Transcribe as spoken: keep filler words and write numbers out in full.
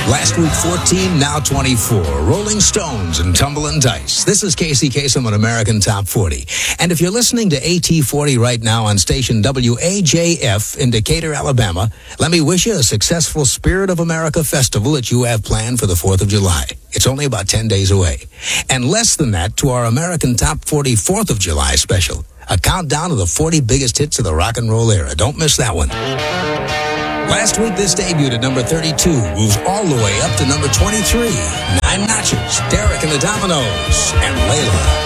Last week fourteen, now twenty-four. Rolling Stones and Tumbling Dice. This is Casey Kasem on American Top forty. And if you're listening to A T forty right now on station W A J F in Decatur, Alabama, let me wish you a successful Spirit of America festival that you have planned for the fourth of July. It's only about ten days away. And less than that to our American Top forty fourth of July special. A countdown of the forty biggest hits of the rock and roll era. Don't miss that one. Last week, this debuted at number thirty-two, moves all the way up to number twenty-three. Nine notches, Derek and the Dominoes, and Layla.